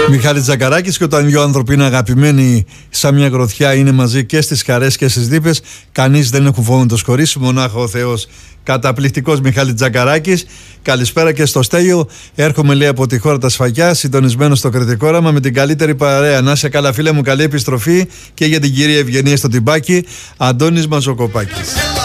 Μιχάλης Τζακαράκης, και όταν δύο άνθρωποι είναι αγαπημένοι σαν μια γροθιά, είναι μαζί και στις χαρές και στις δίπες, κανείς δεν έχουν φόβο να το σκορίσει, μονάχα ο Θεός. Καταπληκτικός Μιχάλης Τζακαράκης. Καλησπέρα και στο Στέλιο. Έρχομαι, λέει, από τη χώρα τα Σφακιά, συντονισμένο στο Κρητικό Όραμα με την καλύτερη παρέα. Να σε καλά, φίλε μου, καλή επιστροφή και για την κυρία Ευγενία στο Τιμπάκι. Αντώνης Μαζοκοπάκης.